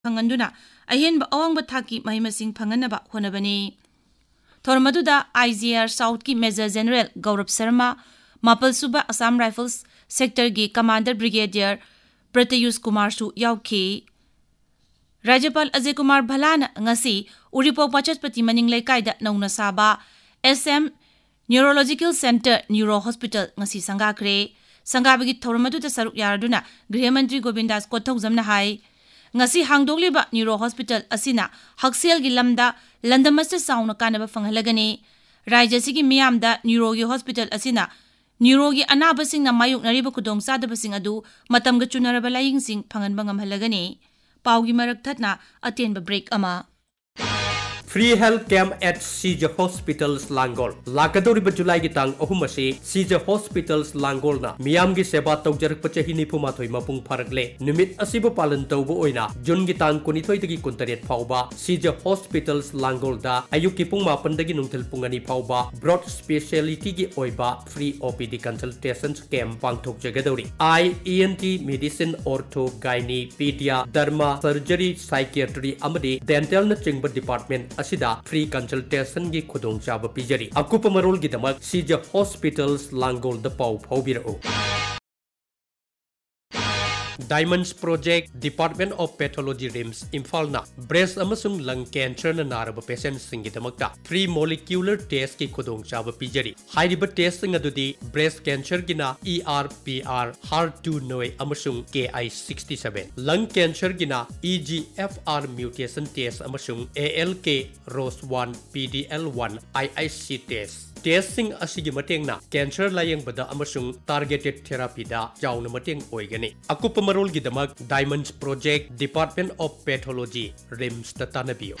ꯐꯪꯍꯟꯗꯨꯅ ꯑꯍꯦꯟꯕ ꯑꯋꯥꯡꯕ ꯊꯥꯛꯀꯤ ꯃꯍꯩ ꯃꯁꯤꯡ ꯐꯪꯍꯟꯅꯕ ꯍꯣꯠꯅꯕꯅꯤ꯫ ꯊꯧꯔꯝ ꯑꯗꯨꯗ IGR ꯁꯥꯎꯊꯀꯤ ꯃꯦꯖꯔ ꯖꯦꯅꯔꯦꯜ ꯒꯧꯔꯕ ꯁꯔꯃ, ꯃꯥꯄꯜ ꯁꯨꯕ ꯑꯁꯥꯝ ꯔꯥꯏꯐꯜꯁ ꯁꯦꯛꯇꯔꯒꯤ ꯀꯃꯥꯟꯗꯔ ꯕ꯭ꯔꯤꯒꯦꯗꯤꯌꯔ ꯄ꯭ꯔꯇꯌꯨꯁ ꯀꯨꯃꯥꯔꯁꯨ ꯌꯥꯎꯈꯤ꯫ ꯔꯥꯖ꯭ꯌꯄꯥꯜ ꯑꯖय ꯀꯨꯃꯥꯔ ꯚꯜꯂꯥꯅ ꯉꯁꯤ ꯎꯔꯤꯄꯣꯛ ꯄꯥꯆꯠꯄꯇꯤ ꯃꯅꯤꯡ ꯂꯩꯀꯥꯏꯗ ꯅꯧꯅ ꯁꯥꯕ SM ꯅ꯭ꯌꯨꯔꯣꯂꯣꯖꯤꯀꯦꯜ ꯁꯦꯟꯇꯔ ꯅ꯭ꯌꯨꯔꯣ ꯍꯣꯁꯄꯤꯇꯥꯜ ꯉꯁꯤ ꯁꯪꯒꯥꯈ꯭ꯔꯦ꯫ ꯁꯪꯒꯥꯕꯒꯤ ꯊꯧꯔꯝ ꯑꯗꯨꯗ ꯁꯔꯨꯛ ꯌꯥꯔꯗꯨꯅ ꯒ꯭ꯔꯤꯍ ꯃꯟꯇ꯭ꯔꯤ ꯒꯣꯕꯤꯟꯗꯥꯁ ꯀꯣꯊꯧꯖꯝꯅ ꯍꯥꯏ ꯉꯁꯤ ꯍꯥꯡꯗꯣꯛꯂꯤꯕ ꯅ꯭ꯌꯨꯔꯣ ꯍꯣꯁꯄꯤꯇꯥꯜ ꯑꯁꯤꯅ ꯍꯛꯁꯦꯜꯒꯤ ꯂꯝꯗ ꯂꯝꯗꯝ ꯑꯁꯤꯗ ꯆꯥꯎꯅ ꯀꯥꯟꯅꯕ ꯐꯪꯍꯜꯂꯒꯅꯤ꯫ ꯔꯥꯖ꯭ꯌ ꯑꯁꯤꯒꯤ ꯃꯤꯌꯥꯝꯗ ꯅ꯭ꯌꯨꯔꯣꯒꯤ ꯍꯣꯁꯄꯤꯇꯥꯜ ꯑꯁꯤꯅ ꯅ꯭ꯌꯨꯔꯣꯒꯤ ꯑꯅꯥꯕꯁꯤꯡꯅ ꯃꯥꯌꯣꯛꯅꯔꯤꯕ ꯈꯨꯗꯣꯡꯆꯥꯗꯕꯁꯤꯡ ꯑꯗꯨ ꯃꯇꯝꯒ ꯆꯨꯅꯔꯕ ꯂꯥꯏꯌꯦꯡꯁꯤꯡ ꯐꯪꯍꯟꯕ ꯉꯝꯍꯜꯂꯒꯅꯤ꯫ ꯄꯥꯎꯒꯤ ꯃꯔꯛ ꯊꯠꯅ ꯑꯇꯦꯟꯕ ꯕ꯭ꯔꯦꯛ ꯑꯃ꯫ Free Health Camp at Sija Hospitals Langol. Lakadoriba July gi tang ahum ase Sija Hospitals Langol na miyam gi seba tawjarak pachahi ni phumathoi mapung pharakle numit asibu palan tawbu oina June gi tang kunithoi dagi kuntaret phauba Sija Hospitals Langol da ayuk ki pung mapan dagi nungthil pung ani phauba broad speciality gi oiba free OPD consultations camp pangthok jagadori eye ENT medicine ortho gyne pedia derma surgery psychiatry amadi dental na chingba department asida free consultation gi khudong chaba pijari akupa marol gi damak Sija Hospitals Langol da pau phobirao Diamonds Project Department of Pathology RIMS Imphal na breast amasung lung cancer na naraba patients singi damakta 3 molecular test ki khudong chaba pijari hairiba test sing adudi breast cancer gina ERPR HER2 noi amasung KI67 lung cancer gina EGFR mutation test amasung ALK ROS1 PDL1 IIC testing asigi mateng na cancer layang bada amasung targeted therapy da jauna mateng oigani akupa marol gi damak Diamonds Project Department of Pathology RIMS ta tanabio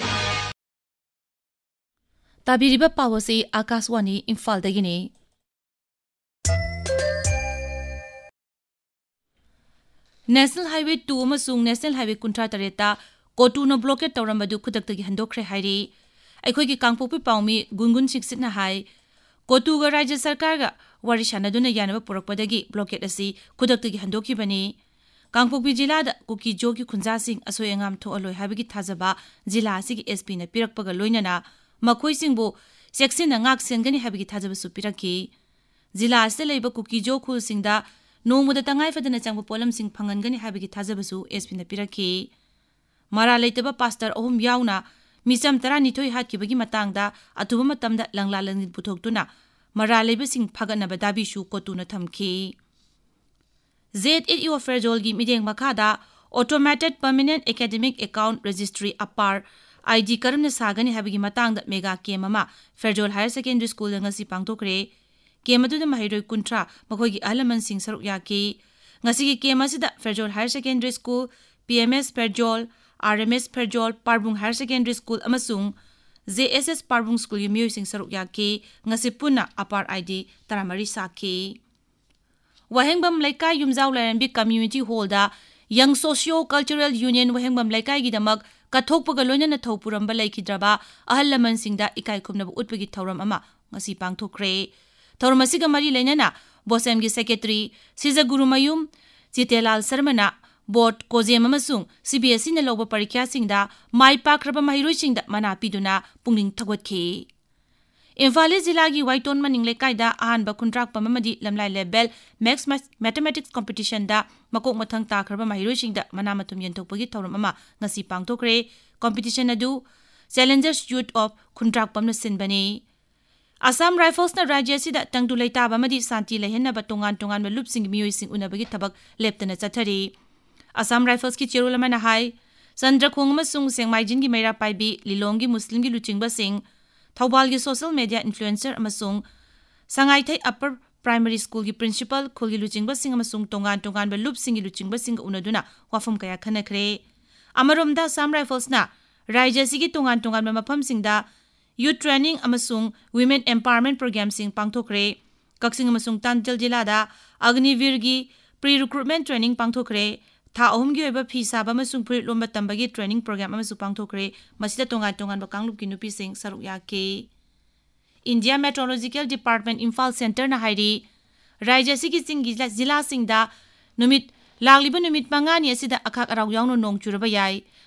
tabiriba pawasi Akashwani Imphal dagini National Highway 2 amasung National Highway 38 Kotuna blockade tawrambadu khudaktagi handokre hairi aikhoigi kangpokpi pawmi gungun siksitna hai Kotuga Rajya Sarkarga wari sanaduna yanaba purakpadagi blockade asi khudaktagi handokibani Kangpokpi jilada kuki jogi khunjasing asoi angam thoaloi habigi thajaba jila asigi SP na pirakpaga loinana makhoisingbu seksina ngak sengani habigi thajaba su piraki jila ase leiba kuki jo khulsingda nongmuda tangai fadana changba polamsing phangangani habigi thajaba su SP na piraki mara leitaba pastor ahum yauna Misam tara nithoi hatkibagi matangda atuba matamda langla langin puthoktuna mara leibasing phaganaba dabishu kotuna thamki Z8 Ferjol gi mideng makada automated permanent academic account registry APAR ID karamna sagani habigi matangda mega kem ama Ferjol Higher Secondary School ngasi pangtokre kem adu mahiroi kuntra makhoigi alaman sing saruk yaki ngasi gi kem asida Ferjol Higher Secondary School PMS Ferjol RMS Ferjol Parbung Higher Secondary School amasung JSS Parbung School yu sing saruk yaki ngasi puna APAR ID taramari saki Wahengbam Laikai Yumjau Larambi Community Hall da Young Socio Cultural Union Wahengbam Laikai gi damak kathokpaga loinana thopuramba laikhidraba ahal laman singda ikai khumnaba utpagi thauram ama ngasi pangthokre thauram asiga mari leinana Bosem gi secretary Siza Gurumayum Chitelal Sarmana Board Kojem amasung CBSE na lawba parikya singda mai pakraba mahiroi singda mana piduna pungning thagwatki Imphal Jilagi Waiton Maning Lekaida ahanba kuntrak pamamadi lamlai level Max Mathematics competition da makok mathang takraba mahiroi singda mana matum yenthokpagi thauram ama ngasi pangthokre competition adu Challengers Youth of Kuntrak Pamna Sinbani Assam Rifles na Rajya sida tangdu leitaba amadi santi lehenaba tongan tongan lupsing miyoi sing unabagi thabak leptana chathari Assam Rifles ki cherulamana hai Sandra Khongma sung Sengmaijin gi meira paibi Lilong gi Muslim gi luchingba sing Thawbal gi social media influencer amasung Sangai Thai Upper Primary School gi principal khulgi luchingba sing amasung tongan tongan ba lup sing gi luchingba sing unaduna wafum kaya khanakre amaromda Assam Rifles na Rajya sigi tongan tongan ba mafam singda youth training amasung women empowerment program sing pangthokre Kaksing amasung Tanjil jilada Agnivir gi pre-recruitment training pangthokre Tha ahum gi oiba phi saba amasung furit lomba tambagi training program amasu pangthokre masida tongan tongan ba kanglup ki nupi sing saruk yake India Meteorological Department Imphal Center na hairi Rajya sigi singi jila singda numit lagliba numit mangani asida akhak araw yawno nong churaba yai